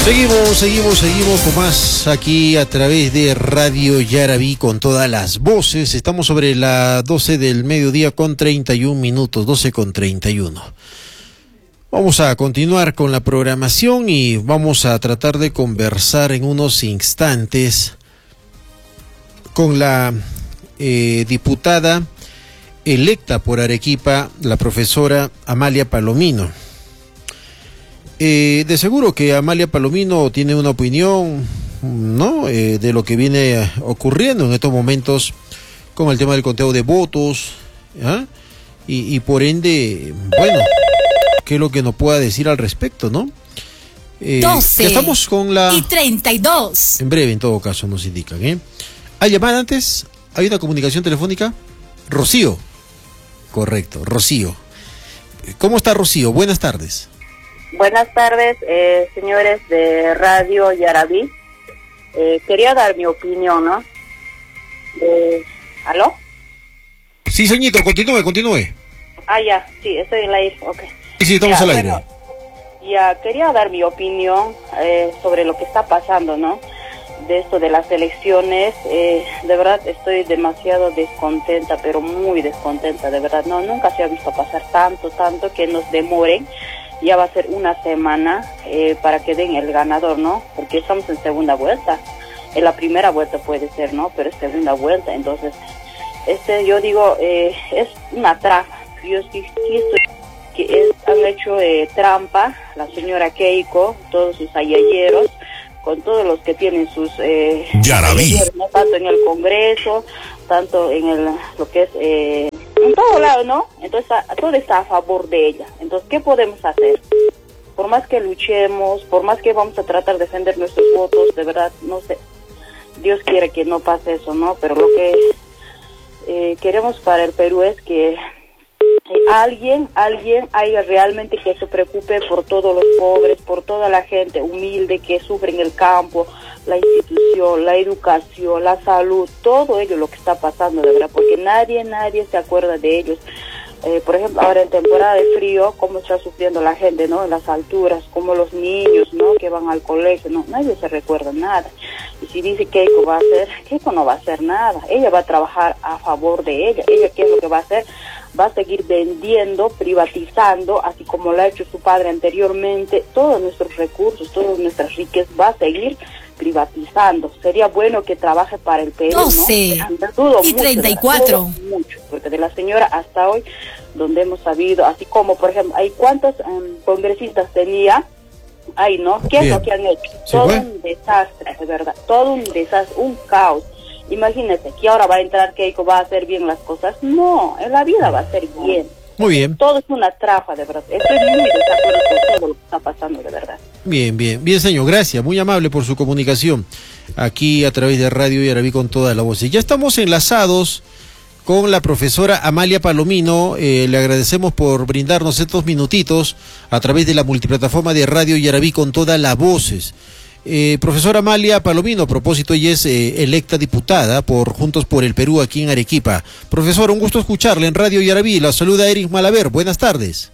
Seguimos con más aquí a través de Radio Yarabí con todas las voces. Estamos sobre las 12 del mediodía con 31 minutos, 12 con 31. Vamos a continuar con la programación y vamos a tratar de conversar en unos instantes con la diputada electa por Arequipa, la profesora Amalia Palomino. De seguro que Amalia Palomino tiene una opinión, ¿no? De lo que viene ocurriendo en estos momentos con el tema del conteo de votos, ¿ah? Y por ende, bueno, ¿qué es lo que nos pueda decir al respecto, no? 12 estamos con la... y 32. En breve, en todo caso, nos indican, ¿eh? ¿Hay llamada antes? ¿Hay una comunicación telefónica? Rocío. Correcto, Rocío. ¿Cómo está Rocío? Buenas tardes. Buenas tardes, señores de Radio Yarabí. Quería dar mi opinión, ¿no? ¿Aló? Sí, señorito, continúe. Ah, ya, sí, estoy en la aire, ok. Sí, estamos al aire. Bueno, ya, quería dar mi opinión sobre lo que está pasando, ¿no? De esto de las elecciones. De verdad estoy demasiado descontenta, pero muy descontenta, de verdad. No, nunca se ha visto pasar tanto que nos demoren. Ya va a ser una semana para que den el ganador, ¿no? Porque estamos en segunda vuelta. En la primera vuelta puede ser, ¿no? Pero es segunda vuelta. Entonces, yo digo, es una trampa. Yo sí estoy que han hecho trampa la señora Keiko, todos sus ayayeros, con todos los que tienen sus ayayeros, ¿no? Tanto en el Congreso, tanto en lo que es... en todo lado, ¿no? Entonces, todo está a favor de ella. Entonces, ¿qué podemos hacer? Por más que luchemos, por más que vamos a tratar de defender nuestros votos, de verdad, no sé. Dios quiere que no pase eso, ¿no? Pero lo que queremos para el Perú es que alguien haya realmente que se preocupe por todos los pobres, por toda la gente humilde que sufre en el campo, la institución, la educación, la salud, todo ello lo que está pasando, de verdad, porque nadie se acuerda de ellos. Por ejemplo, ahora en temporada de frío, cómo está sufriendo la gente, ¿no? En las alturas, como los niños, ¿no? Que van al colegio, ¿no? Nadie se recuerda nada. Y si dice Keiko va a hacer, Keiko no va a hacer nada. Ella va a trabajar a favor de ella. ¿Ella qué es lo que va a hacer? Va a seguir vendiendo, privatizando, así como lo ha hecho su padre anteriormente, todos nuestros recursos, todas nuestras riquezas, va a seguir privatizando. Sería bueno que trabaje para el Perú, 12 ¿no? y 34. Mucho, porque de la señora hasta hoy, donde hemos sabido, así como, por ejemplo, hay cuántos congresistas tenía, ay, ¿no? ¿Qué es lo que han hecho? Todo un desastre, de verdad, todo un desastre, un caos. Imagínate que ahora va a entrar Keiko, va a hacer bien las cosas. No, en la vida va a ser bien. Muy bien. Todo es una trafa, de verdad. Estoy muy desacuerdo con todo lo que está pasando, de verdad. Bien, señor, gracias, muy amable por su comunicación aquí a través de Radio Yarabí con toda la voz. Ya estamos enlazados con la profesora Amalia Palomino. Le agradecemos por brindarnos estos minutitos a través de la multiplataforma de Radio Yarabí con todas las voces. Profesora Amalia Palomino, a propósito, ella es electa diputada por Juntos por el Perú aquí en Arequipa. Profesora, un gusto escucharle en Radio Yarabí. La saluda Eric Malaver. Buenas tardes.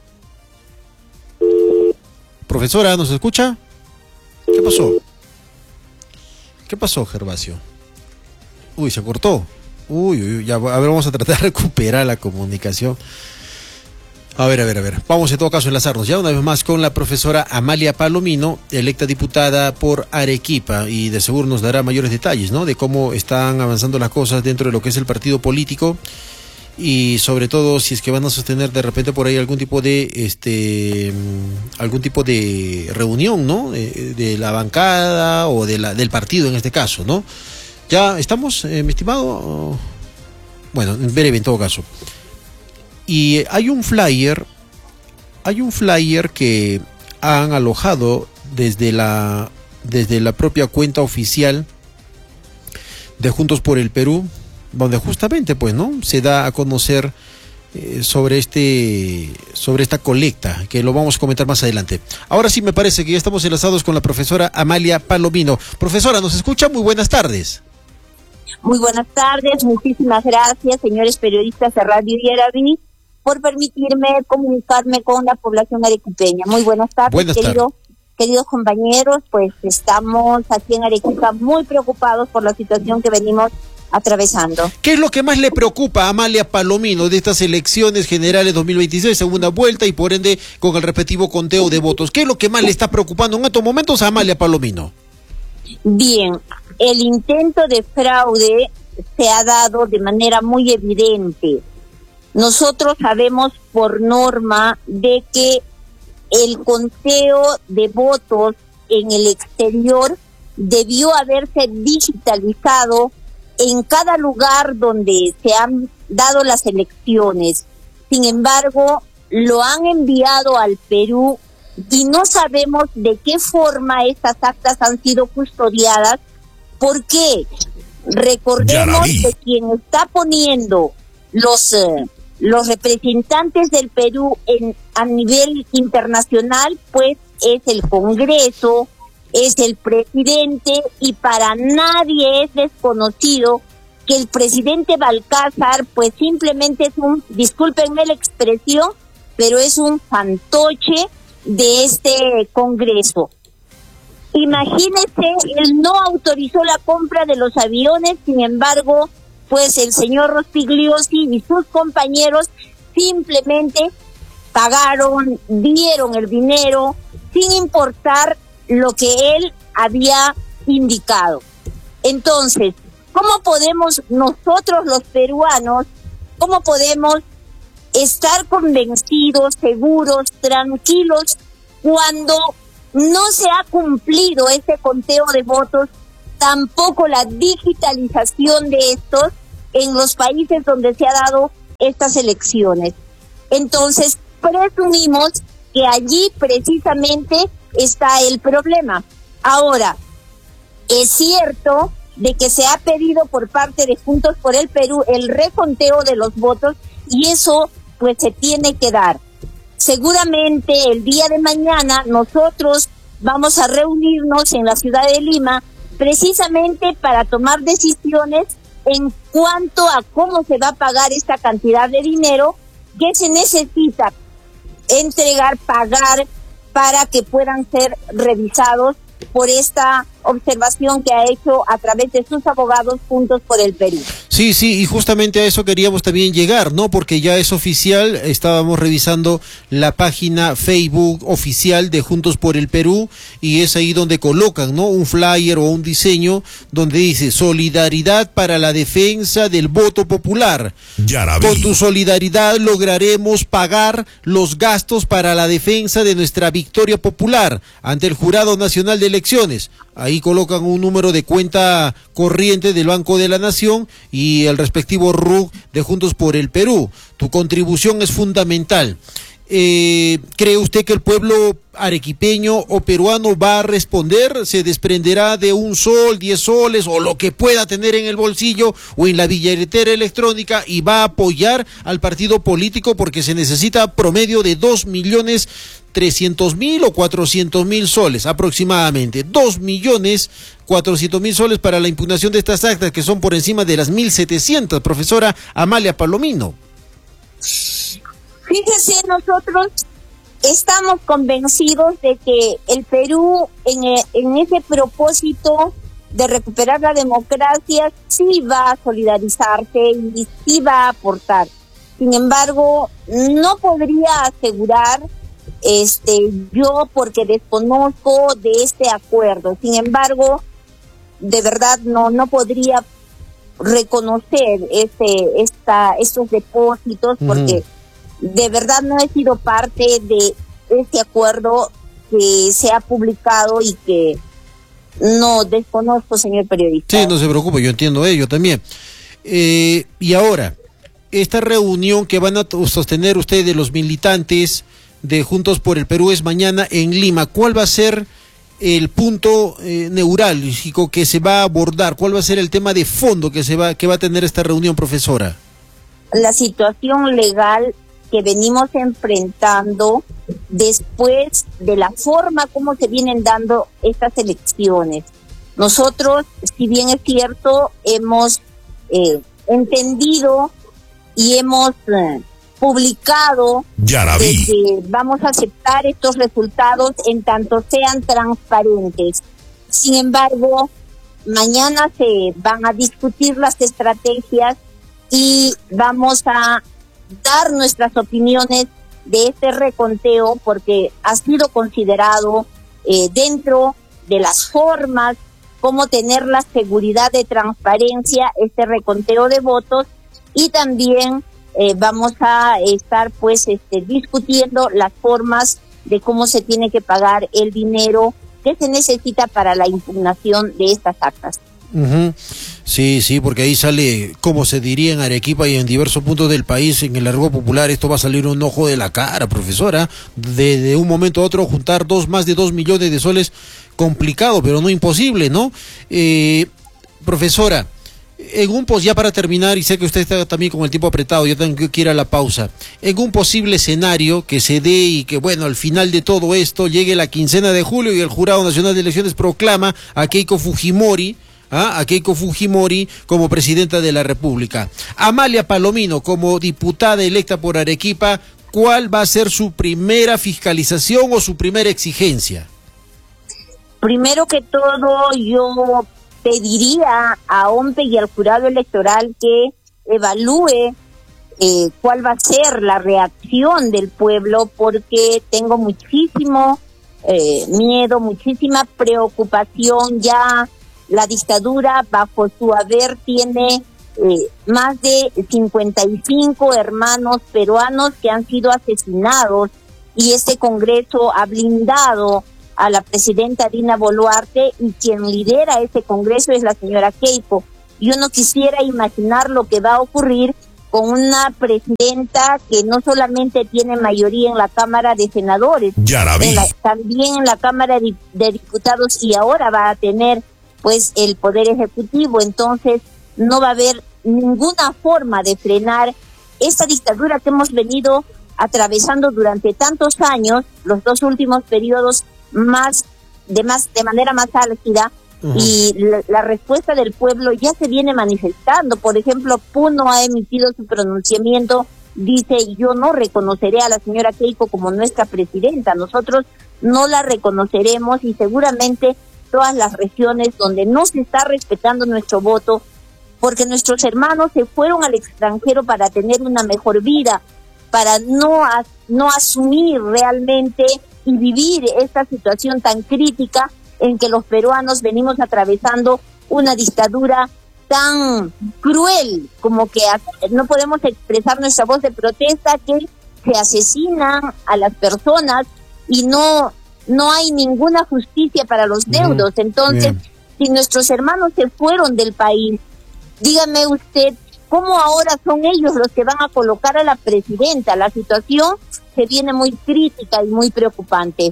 Profesora, ¿nos escucha? ¿Qué pasó? ¿Qué pasó, Gervasio? Uy, se cortó. Uy, ya, a ver, vamos a tratar de recuperar la comunicación. A ver. Vamos en todo caso a enlazarnos ya una vez más con la profesora Amalia Palomino, electa diputada por Arequipa, y de seguro nos dará mayores detalles, ¿no? De cómo están avanzando las cosas dentro de lo que es el partido político y sobre todo si es que van a sostener de repente por ahí algún tipo de reunión, ¿no? De la bancada o del partido en este caso, ¿no? Ya estamos, mi estimado. Bueno, en breve en todo caso. Y hay un flyer que han alojado desde la propia cuenta oficial de Juntos por el Perú, donde justamente pues no se da a conocer sobre esta colecta, que lo vamos a comentar más adelante. Ahora sí me parece que ya estamos enlazados con la profesora Amalia Palomino. Profesora, ¿nos escucha? Muy buenas tardes. Muy buenas tardes, muchísimas gracias, señores periodistas de Radio Yarabí, por permitirme comunicarme con la población arequipeña. Muy buenas tardes, queridos compañeros, pues estamos aquí en Arequipa muy preocupados por la situación que venimos atravesando. ¿Qué es lo que más le preocupa a Amalia Palomino de estas elecciones generales 2026, segunda vuelta y por ende con el respectivo conteo de votos? ¿Qué es lo que más le está preocupando en estos momentos a Amalia Palomino? Bien, el intento de fraude se ha dado de manera muy evidente. Nosotros sabemos por norma de que el conteo de votos en el exterior debió haberse digitalizado en cada lugar donde se han dado las elecciones. Sin embargo, lo han enviado al Perú y no sabemos de qué forma estas actas han sido custodiadas. ¿Por qué? Recordemos que quien está poniendo los representantes del Perú a nivel internacional, pues es el Congreso, es el presidente, y para nadie es desconocido que el presidente Balcázar pues simplemente es discúlpenme la expresión, pero es un fantoche de este Congreso. Imagínese, él no autorizó la compra de los aviones, sin embargo, pues el señor Rospigliosi y sus compañeros simplemente pagaron, dieron el dinero sin importar lo que él había indicado. Entonces, ¿cómo podemos nosotros los peruanos, cómo podemos estar convencidos, seguros, tranquilos, cuando no se ha cumplido ese conteo de votos, tampoco la digitalización de estos en los países donde se ha dado estas elecciones? Entonces, presumimos que allí precisamente está el problema. Ahora, es cierto de que se ha pedido por parte de Juntos por el Perú el reconteo de los votos y eso pues se tiene que dar. Seguramente el día de mañana nosotros vamos a reunirnos en la ciudad de Lima precisamente para tomar decisiones en cuanto a cómo se va a pagar esta cantidad de dinero que se necesita entregar, pagar, para que puedan ser revisados por esta observación que ha hecho a través de sus abogados Juntos por el Perú. Sí, y justamente a eso queríamos también llegar, ¿no? Porque ya es oficial, estábamos revisando la página Facebook oficial de Juntos por el Perú y es ahí donde colocan, ¿no? Un flyer o un diseño donde dice solidaridad para la defensa del voto popular. Con tu solidaridad lograremos pagar los gastos para la defensa de nuestra victoria popular ante el Jurado Nacional de Elecciones. Ahí colocan un número de cuenta corriente del Banco de la Nación y el respectivo RUC de Juntos por el Perú. Tu contribución es fundamental. ¿Cree usted que el pueblo arequipeño o peruano va a responder? ¿Se desprenderá de 1 sol, 10 soles o lo que pueda tener en el bolsillo o en la billetera electrónica y va a apoyar al partido político porque se necesita promedio de 2.300.000 o 400.000 soles aproximadamente? 2.400.000 soles para la impugnación de estas actas que son por encima de las 1.700, profesora Amalia Palomino. Fíjese, nosotros estamos convencidos de que el Perú en ese propósito de recuperar la democracia sí va a solidarizarse y sí va a aportar. Sin embargo, no podría asegurar yo porque desconozco de este acuerdo. Sin embargo, de verdad no podría reconocer estos depósitos porque de verdad no he sido parte de este acuerdo que se ha publicado y que no desconozco, señor periodista. Sí, no se preocupe, yo entiendo ello también. Y ahora, esta reunión que van a sostener ustedes, los militantes de Juntos por el Perú, es mañana en Lima. ¿Cuál va a ser el punto neurálgico que se va a abordar? ¿Cuál va a ser el tema de fondo que va a tener esta reunión, profesora? La situación legal que venimos enfrentando después de la forma como se vienen dando estas elecciones. Nosotros, si bien es cierto, hemos entendido y hemos publicado de que vamos a aceptar estos resultados en tanto sean transparentes. Sin embargo, mañana se van a discutir las estrategias y vamos a dar nuestras opiniones de este reconteo, porque ha sido considerado dentro de las formas cómo tener la seguridad de transparencia, este reconteo de votos, y también vamos a estar pues discutiendo las formas de cómo se tiene que pagar el dinero que se necesita para la impugnación de estas actas. Sí, sí, porque ahí sale, como se diría en Arequipa y en diversos puntos del país, en el argot popular, esto va a salir un ojo de la cara, profesora. De un momento a otro juntar más de 2 millones de soles, complicado, pero no imposible, ¿no? Profesora, ya para terminar, y sé que usted está también con el tiempo apretado, yo tengo que ir a la pausa, en un posible escenario que se dé y que, bueno, al final de todo esto llegue la quincena de julio y el Jurado Nacional de Elecciones proclama a Keiko Fujimori, como presidenta de la República. Amalia Palomino, como diputada electa por Arequipa, ¿cuál va a ser su primera fiscalización o su primera exigencia? Primero que todo, yo pediría a OMPE y al jurado electoral que evalúe cuál va a ser la reacción del pueblo, porque tengo muchísimo miedo, muchísima preocupación. Ya la dictadura bajo su haber tiene más de 55 hermanos peruanos que han sido asesinados, y este Congreso ha blindado a la presidenta Dina Boluarte, y quien lidera ese Congreso es la señora Keiko. Yo no quisiera imaginar lo que va a ocurrir con una presidenta que no solamente tiene mayoría en la Cámara de Senadores, también en la Cámara de Diputados, y ahora va a tener pues el Poder Ejecutivo. Entonces no va a haber ninguna forma de frenar esta dictadura que hemos venido atravesando durante tantos años, los dos últimos periodos de manera más álgida. Y la respuesta del pueblo ya se viene manifestando. Por ejemplo, Puno ha emitido su pronunciamiento, dice: yo no reconoceré a la señora Keiko como nuestra presidenta, nosotros no la reconoceremos, y seguramente todas las regiones donde no se está respetando nuestro voto, porque nuestros hermanos se fueron al extranjero para tener una mejor vida, para no asumir realmente y vivir esta situación tan crítica en que los peruanos venimos atravesando una dictadura tan cruel, como que no podemos expresar nuestra voz de protesta, que se asesinan a las personas y no hay ninguna justicia para los deudos. Entonces, si nuestros hermanos se fueron del país, dígame usted, ¿cómo ahora son ellos los que van a colocar a la presidenta? La situación se viene muy crítica y muy preocupante.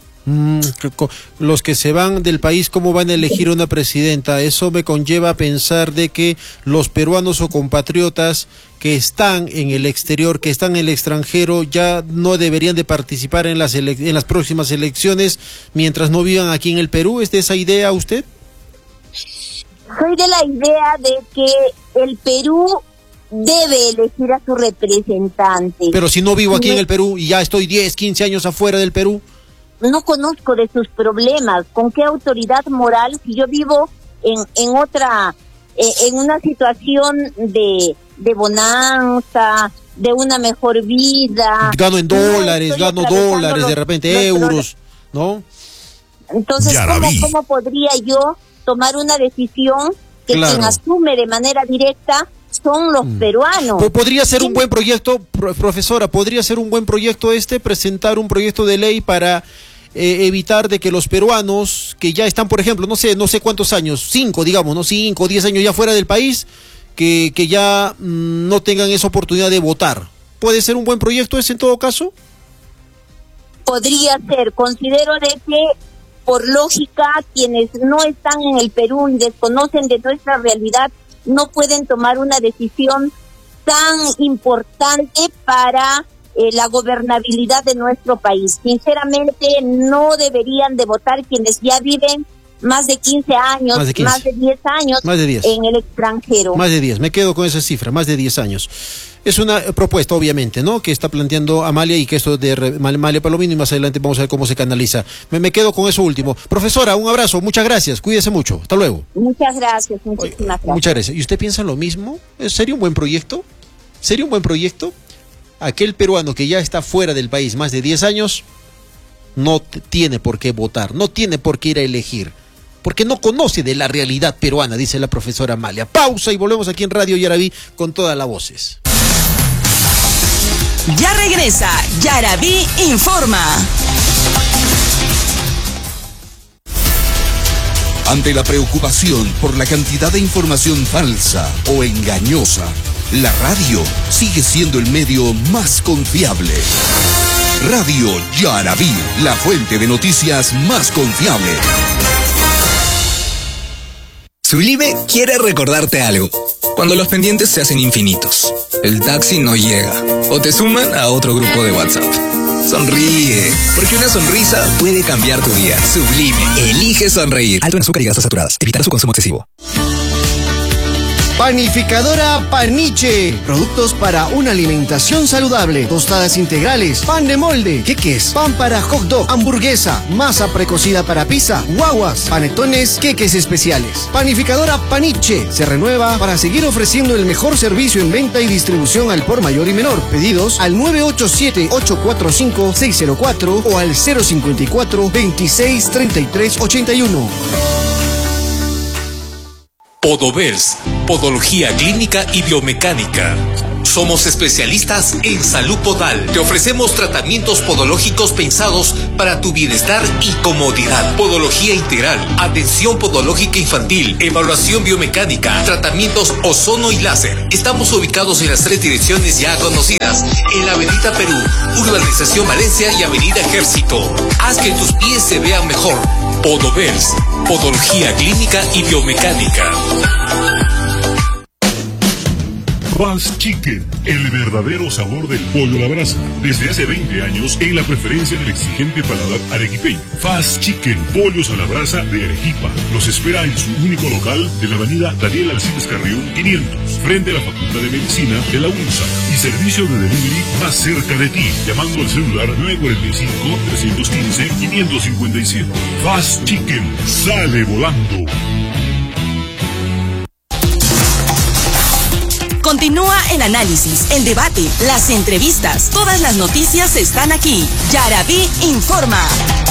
Los que se van del país, ¿cómo van a elegir una presidenta? Eso me conlleva a pensar de que los peruanos o compatriotas que están en el exterior, que están en el extranjero, ya no deberían de participar en las próximas elecciones mientras no vivan aquí en el Perú. ¿Es de esa idea usted? Soy de la idea de que el Perú debe elegir a su representante. Pero si no vivo aquí en el Perú y ya estoy 10, 15 años afuera del Perú. No conozco de sus problemas. ¿Con qué autoridad moral? Si yo vivo en una situación de bonanza, de una mejor vida. Gano en dólares, de repente euros, ¿no? Entonces, ¿cómo podría yo tomar una decisión que quien asume de manera directa son los peruanos? Podría ser un buen proyecto, profesora, podría ser un buen proyecto presentar un proyecto de ley para evitar de que los peruanos que ya están, por ejemplo, no sé cuántos años, 5, digamos, ¿no? 5 o 10 años ya fuera del país, que ya no tengan esa oportunidad de votar. ¿Puede ser un buen proyecto ese en todo caso? Podría ser. Considero de que, por lógica, quienes no están en el Perú y desconocen de nuestra realidad no pueden tomar una decisión tan importante para la gobernabilidad de nuestro país. Sinceramente, no deberían de votar quienes ya viven más de 15 años, Más de 15. más de 10 años Más de 10. en el extranjero. Más de 10, me quedo con esa cifra, más de 10 años. Es una propuesta, obviamente, ¿no? Que está planteando Amalia y que esto de Amalia Palomino, y más adelante vamos a ver cómo se canaliza. Me quedo con eso último. Profesora, un abrazo, muchas gracias, cuídese mucho, hasta luego. Muchas gracias, muchísimas gracias. Muchas gracias. ¿Y usted piensa lo mismo? ¿Sería un buen proyecto? ¿Sería un buen proyecto? Aquel peruano que ya está fuera del país más de 10 años no tiene por qué votar, no tiene por qué ir a elegir, porque no conoce de la realidad peruana, dice la profesora Amalia. Pausa y volvemos aquí en Radio Yaraví con todas las voces. Ya regresa Yaraví Informa. Ante la preocupación por la cantidad de información falsa o engañosa, la radio sigue siendo el medio más confiable. Radio Yaraví, la fuente de noticias más confiable. Sublime quiere recordarte algo. Cuando los pendientes se hacen infinitos, el taxi no llega o te suman a otro grupo de WhatsApp. Sonríe, porque una sonrisa puede cambiar tu día. Sublime, elige sonreír. Alto en azúcar y grasas saturadas. Evitar su consumo excesivo. Panificadora Paniche. Productos para una alimentación saludable. Tostadas integrales, pan de molde, queques, pan para hot dog, hamburguesa, masa precocida para pizza, guaguas, panetones, queques especiales. Panificadora Paniche se renueva para seguir ofreciendo el mejor servicio en venta y distribución al por mayor y menor. Pedidos al 987-845-604 o al 054-263381. Podovers, Podología Clínica y Biomecánica. Somos especialistas en salud podal. Te ofrecemos tratamientos podológicos pensados para tu bienestar y comodidad. Podología integral, atención podológica infantil, evaluación biomecánica, tratamientos ozono y láser. Estamos ubicados en las 3 direcciones ya conocidas, en la Avenida Perú, Urbanización Valencia y Avenida Ejército. Haz que tus pies se vean mejor. Podovers, Podología Clínica y Biomecánica. Fast Chicken, el verdadero sabor del pollo a la brasa. Desde hace 20 años en la preferencia del exigente paladar arequipeño. Fast Chicken, pollos a la brasa de Arequipa. Los espera en su único local de la avenida Daniel Alcides Carrión 500, frente a la Facultad de Medicina de la UNSA. Y servicio de delivery más cerca de ti, llamando al celular 945-315-557. Fast Chicken, sale volando. Continúa el análisis, el debate, las entrevistas. Todas las noticias están aquí. Yaraví Informa.